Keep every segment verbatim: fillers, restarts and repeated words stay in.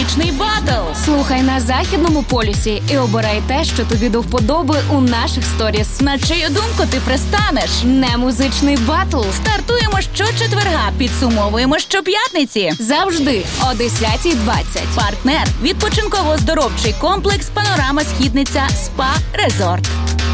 музичний батл. Слухай на Західному полюсі і обирай те, що тобі до вподоби у наших сторіс. На чию думку ти пристанеш? Не музичний батл. Стартуємо щочетверга, підсумовуємо щоп'ятниці. Завжди о десята двадцять. Партнер – відпочинково-здоровчий комплекс «Панорама Східниця СПА Резорт».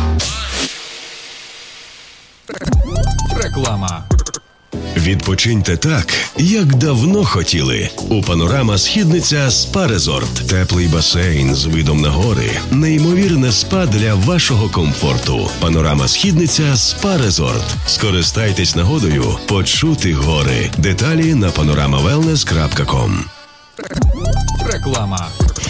Реклама. Відпочиньте так, як давно хотіли. У «Панорама Східниця СПА Резорт. Теплий басейн з видом на гори. Неймовірне спа для вашого комфорту. «Панорама Східниця СПА Резорт». Скористайтесь нагодою почути гори. Деталі на панорама велнес крапка ком. Реклама.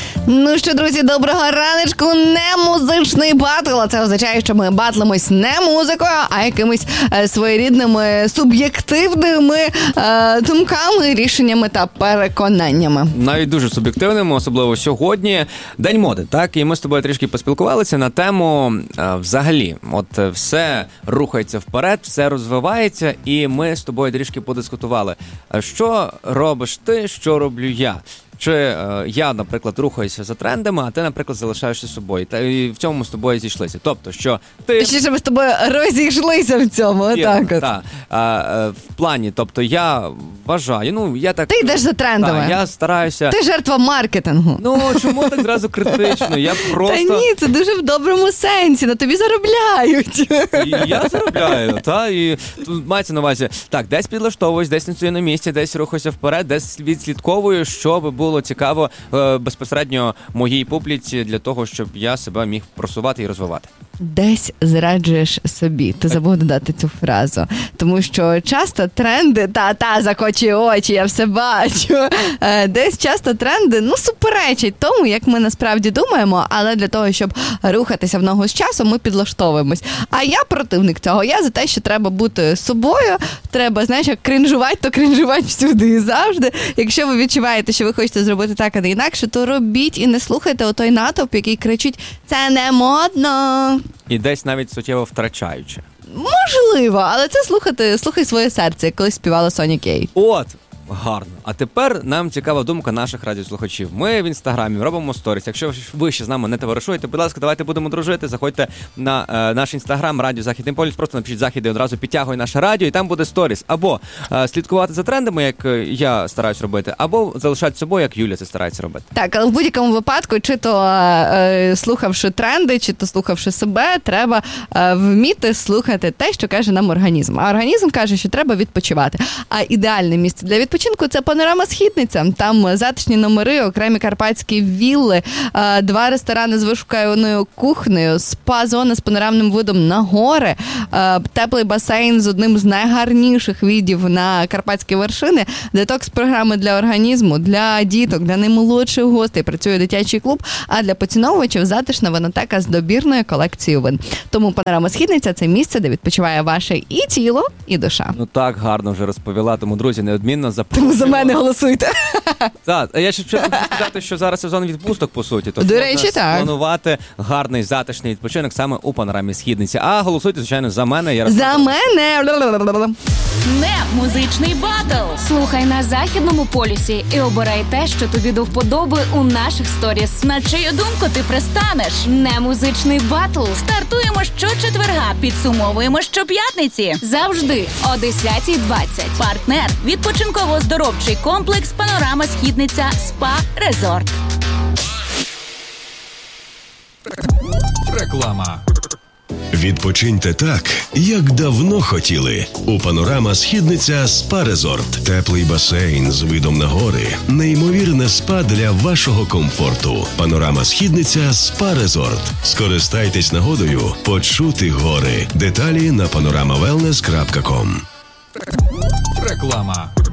Ну що, друзі, доброго раночку. Не музичний батл. А це означає, що ми батлимось не музикою, а якимись е, своєрідними суб'єктивними е, думками, рішеннями та переконаннями. Навіть дуже суб'єктивними, особливо сьогодні. День моди, так? І ми з тобою трішки поспілкувалися на тему е, взагалі. От е, все рухається вперед, все розвивається, і ми з тобою трішки подискутували. Що робиш ти, що роблю я? Чи е, я, наприклад, рухаюся за трендами, а ти, наприклад, залишаєшся собою. Та і в цьому ми з тобою зійшлися. Тобто, що ти... Ще, щоб ми з тобою розійшлися в цьому, Є, так от. Так. А, в плані, тобто, я вважаю, ну, я так... Ти йдеш за трендами. Так, я стараюся... Ти жертва маркетингу. Ну, чому так зразу критично? Я просто... Та ні, це дуже в доброму сенсі, на тобі заробляють. І я заробляю, та, і тут мається на увазі, так, десь підлаштовуюсь, десь не стою на місці, десь рухаюся вперед, десь відслідковую, щоб було цікаво е, безпосередньо моїй публіці для того, щоб я себе міг просувати і розвивати. Десь зраджуєш собі. Ти забув додати цю фразу. Тому що часто тренди, та-та, закочує очі, я все бачу. Десь часто тренди, ну, суперечать тому, як ми насправді думаємо, але для того, щоб рухатися в ногу з часом, ми підлаштовуємось. А я противник цього. Я за те, що треба бути собою, треба, знаєш, як крінжувати, то крінжувати всюди і завжди. Якщо ви відчуваєте, що ви хочете зробити так, а не інакше, то робіть і не слухайте отой натовп, який кричить «це не модно». І десь навіть суттєво втрачаючи. Можливо, але це слухати, слухай своє серце, як колись співала Соня Кей. От, гарно. А тепер нам цікава думка наших радіослухачів. Ми в Інстаграмі робимо сторіс. Якщо ви ще з нами не товаришуєте, будь ласка, давайте будемо дружити. Заходьте на е, наш Інстаграм, Радіо Західний полюс, просто напишіть «Захід» і одразу підтягуй наше радіо, і там буде сторіс. Або е, слідкувати за трендами, як я стараюсь робити, або залишати собою, як Юля це старається робити. Так, але в будь-якому випадку, чи то е, слухавши тренди, чи то слухавши себе, треба е, вміти слухати те, що каже нам організм. А організм каже, що треба відпочивати. А ідеальне місце для відпочинку – це «Панорама Східниця». Там затишні номери, окремі карпатські вілли, два ресторани з вишуканою кухнею, спа-зона з панорамним видом на гори, теплий басейн з одним з найгарніших видів на карпатські вершини, детокс-програми для організму, для діток, для наймолодших гостей. Працює дитячий клуб, а для поціновувачів затишна винотека з добірною колекцією вин. Тому «Панорама Східниця» – це місце, де відпочиває ваше і тіло, і душа. Ну так гарно вже розповіла, тому, друзі, неодмінно запрошую. Тому за мене голосуйте. Так, я ще хочу сказати, що зараз сезон відпусток, по суті. Тобто до речі, так. Планувати гарний, затишний відпочинок саме у «Панорамі Східниці». А голосуйте, звичайно, за мене. Я за мене! Не музичний батл. Слухай на Західному полюсі і обирай те, що тобі до вподоби у наших сторіс. На чию думку ти пристанеш? Не музичний батл. Стартуємо щочетверга, підсумовуємо щоп'ятниці. Завжди о десята двадцять. Партнер – відпочинково-здоровчий комплекс «Панорама Східниця СПА Резорт». Реклама. Відпочиньте так, як давно хотіли. У «Панорама Східниця СПА Резорт. Теплий басейн з видом на гори. Неймовірне спа для вашого комфорту. «Панорама Східниця СПА Резорт». Скористайтесь нагодою почути гори. Деталі на панорама велнес крапка ком. Реклама.